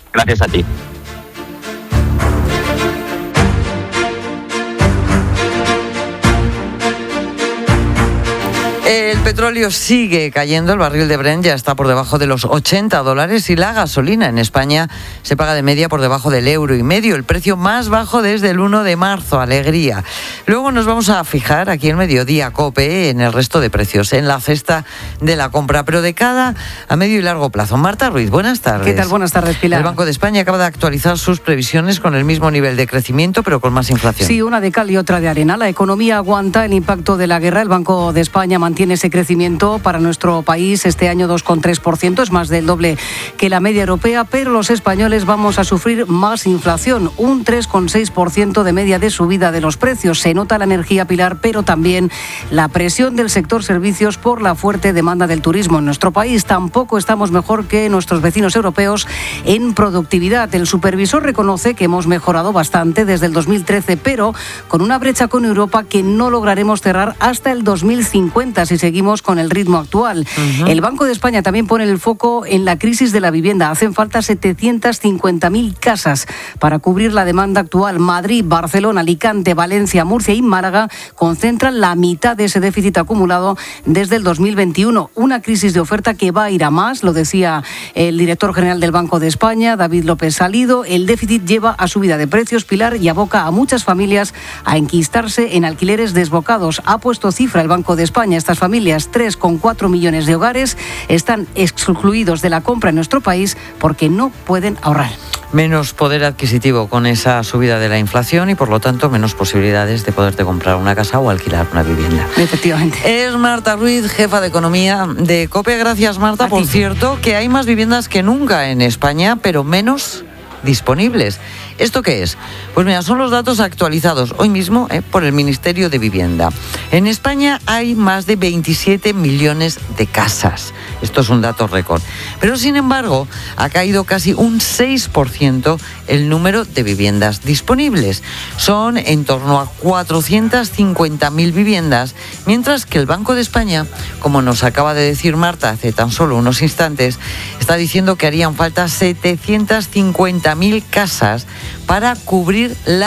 Gracias a ti. El petróleo sigue cayendo, el barril de Brent ya está por debajo de los $80 y la gasolina en España se paga de media por debajo del €1,50, el precio más bajo desde el 1 de marzo, alegría. Luego nos vamos a fijar aquí en Mediodía COPE en el resto de precios, en la cesta de la compra, pero de cara a medio y largo plazo. Marta Ruiz, buenas tardes. ¿Qué tal? Buenas tardes, Pilar. El Banco de España acaba de actualizar sus previsiones con el mismo nivel de crecimiento, pero con más inflación. Sí, una de cal y otra de arena. La economía aguanta el impacto de la guerra. El Banco de España mantiene ese crecimiento para nuestro país este año 2,3%, es más del doble que la media europea, pero los españoles vamos a sufrir más inflación, un 3,6% de media de subida de los precios. Se nota la energía, Pilar, pero también la presión del sector servicios por la fuerte demanda del turismo. En nuestro país tampoco estamos mejor que nuestros vecinos europeos en productividad. El supervisor reconoce que hemos mejorado bastante desde el 2013, pero con una brecha con Europa que no lograremos cerrar hasta el 2050 si seguimos con el ritmo actual. El Banco de España también pone el foco en la crisis de la vivienda. Hacen falta 750.000 casas para cubrir la demanda actual. Madrid, Barcelona, Alicante, Valencia, Murcia y Málaga concentran la mitad de ese déficit acumulado desde el 2021. Una crisis de oferta que va a ir a más, lo decía el director general del Banco de España, David López Salido. El déficit lleva a subida de precios, Pilar, y aboca a muchas familias a enquistarse en alquileres desbocados. Ha puesto cifra el Banco de España. Estas familias, 3,4 millones de hogares, están excluidos de la compra en nuestro país porque no pueden ahorrar. Menos poder adquisitivo con esa subida de la inflación y, por lo tanto, menos posibilidades de poderte comprar una casa o alquilar una vivienda. Efectivamente. Es Marta Ruiz, jefa de Economía de COPE. Gracias, Marta. Por cierto, que hay más viviendas que nunca en España, pero menos disponibles. ¿Esto qué es? Pues mira, son los datos actualizados hoy mismo por el Ministerio de Vivienda. En España hay más de 27 millones de casas. Esto es un dato récord. Pero, sin embargo, ha caído casi un 6% el número de viviendas disponibles. Son en torno a 450.000 viviendas, mientras que el Banco de España, como nos acaba de decir Marta hace tan solo unos instantes, está diciendo que harían falta 750.000 casas para cubrir la